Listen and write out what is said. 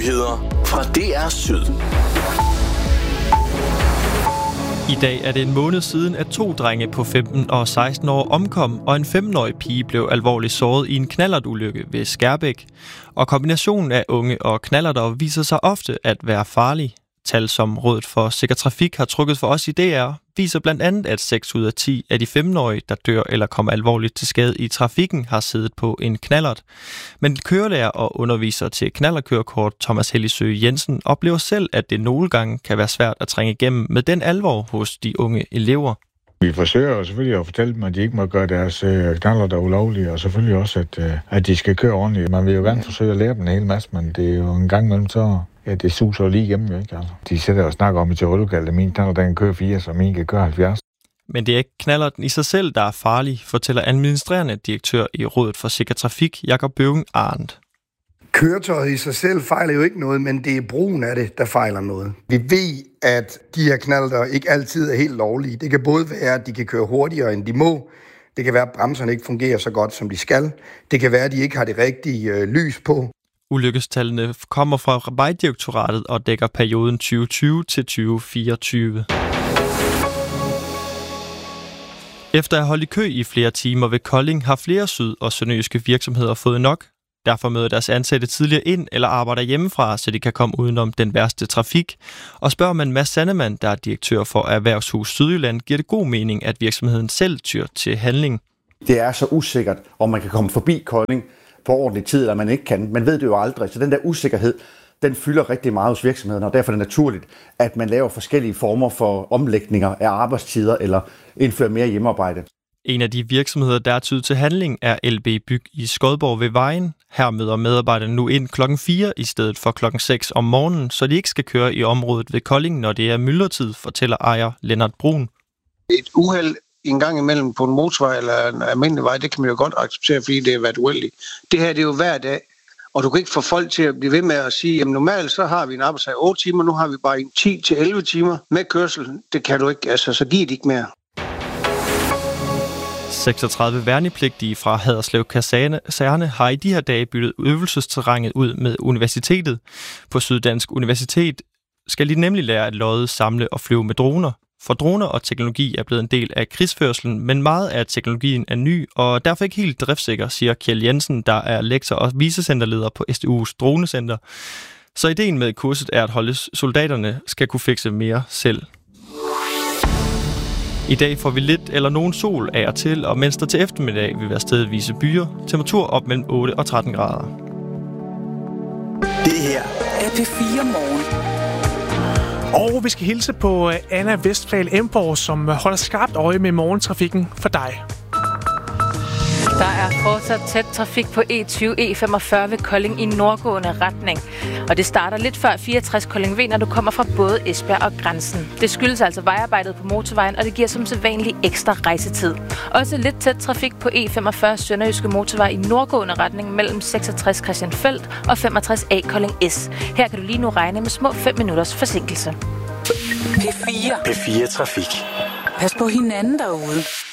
Nyheder fra DR Syd. I dag er det en måned siden, at 2 drenge på 15 og 16 år omkom, og en 15-årig pige blev alvorligt såret i en knallertulykke ved Skærbæk. Og kombinationen af unge og knallerter viser sig ofte at være farlig. Tal, som Rådet for Sikker Trafik har trukket for os i DR, viser blandt andet, at 6 ud af 10 af de 15-årige, der dør eller kommer alvorligt til skade i trafikken, har siddet på en knallert. Men kørelærer og underviser til knallertkørekort Thomas Hellisøe Jensen oplever selv, at det nogle gange kan være svært at trænge igennem med den alvor hos de unge elever. Vi forsøger jo selvfølgelig at fortælle dem, at de ikke må gøre deres knallerter ulovlige, og selvfølgelig også, at de skal køre ordentligt. Man vil jo gerne forsøge at lære dem en hel masse, men det er jo en gang imellem så... Ja, det suser lige igennem, jo ikke? Altså. De sætter og snakker om i teorielokalet, at min knallert, den kører 4, så min kan køre 70. Men det er ikke knallerten i sig selv, der er farlig, fortæller administrerende direktør i Rådet for Sikker Trafik, Jakob Bøving Arndt. Køretøjet i sig selv fejler jo ikke noget, men det er brugen af det, der fejler noget. Vi ved, at de her knallerter ikke altid er helt lovlige. Det kan både være, at de kan køre hurtigere, end de må. Det kan være, at bremserne ikke fungerer så godt, som de skal. Det kan være, at de ikke har det rigtige lys på. Ulykkestallene kommer fra Vejdirektoratet og dækker perioden 2020 til 2024. Efter at have holdt i kø i flere timer ved Kolding, har flere syd- og sønderjyske virksomheder fået nok. Derfor møder deres ansatte tidligere ind eller arbejder hjemmefra, så de kan komme udenom den værste trafik. Og spørger man Mads Sandemann, der er direktør for Erhvervshus Sydjylland, giver det god mening, at virksomheden selv tyr til handling. Det er så usikkert, om man kan komme forbi Kolding på ordentlig tid, eller man ikke kan. Man ved det jo aldrig, så den der usikkerhed, den fylder rigtig meget hos virksomhederne, og derfor er det naturligt, at man laver forskellige former for omlægninger af arbejdstider, eller indfører mere hjemmearbejde. En af de virksomheder, der er tydet til handling, er LB Byg i Skodborg ved Vejen. Her møder medarbejderne nu ind klokken 4 i stedet for klokken 6 om morgenen, så de ikke skal køre i området ved Kolding, når det er myldretid, fortæller ejer Lennart Brun. Et uheld en gang imellem på en motorvej eller en almindelig vej, det kan man jo godt acceptere, fordi det er været uheldigt. Det her, det er jo hver dag, og du kan ikke få folk til at blive ved med at sige, at normalt så har vi en arbejdstid 8 timer, nu har vi bare 10-11 timer med kørsel. Det kan du ikke, altså så giver det ikke mere. 36 værnepligtige fra Haderslev Kaserne har i de her dage byttet øvelsesterrænet ud med universitetet. På Syddansk Universitet skal de nemlig lære at lodde, samle og flyve med droner. For droner og teknologi er blevet en del af krigsførselen, men meget af teknologien er ny og derfor ikke helt driftsikker, siger Kjell Jensen, der er lektor og vicecenterleder på SDU's dronecenter. Så ideen med kurset er at holde soldaterne skal kunne fikse mere selv. I dag får vi lidt eller nogen sol af og til, og mens der til eftermiddag vil være stedvise byer, temperatur op mellem 8 og 13 grader. Det her er P4 Morgen. Og vi skal hilse på Anna Vestfald Emborg, som holder skarpt øje med morgentrafikken for dig. Der er fortsat tæt trafik på E20, E45 ved Kolding i nordgående retning. Og det starter lidt før 64 Kolding V, når du kommer fra både Esbjerg og Grænsen. Det skyldes altså vejarbejdet på motorvejen, og det giver som sædvanlig ekstra rejsetid. Også lidt tæt trafik på E45 Sønderjyske Motorvej i nordgående retning mellem 66 Christiansfeld og 65A Kolding S. Her kan du lige nu regne med små 5 minutters forsinkelse. P4 Trafik. Pas på hinanden derude.